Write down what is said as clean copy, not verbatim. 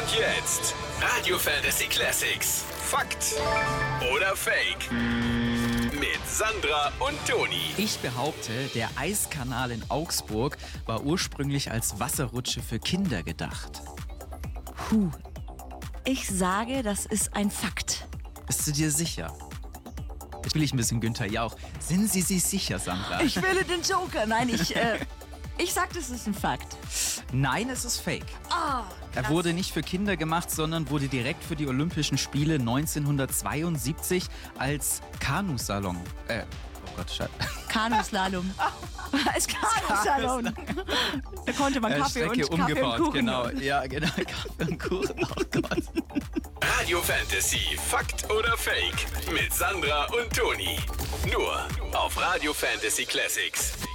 Und jetzt Radio Fantasy Classics. Fakt oder Fake? Mit Sandra und Toni. Ich behaupte, der Eiskanal in Augsburg war ursprünglich als Wasserrutsche für Kinder gedacht. Ich sage, das ist ein Fakt. Bist du dir sicher? Jetzt spiele ich ein bisschen Günther Jauch. Sind Sie sich sicher, Sandra? Ich will den Joker. Nein, ich sag, das ist ein Fakt. Nein, es ist Fake. Er krass. wurde nicht für Kinder gemacht, sondern wurde direkt für die Olympischen Spiele 1972 als Kanusalon. Oh Gott, Scheiße. Kanuslalom. Als Kanuslalom. Da konnte man Kaffee Strecke und umgebaut, Kuchen. genau. Ja, genau. Kaffee und Kuchen. Oh Gott. Radio Fantasy. Fakt oder Fake? Mit Sandra und Toni. Nur auf Radio Fantasy Classics.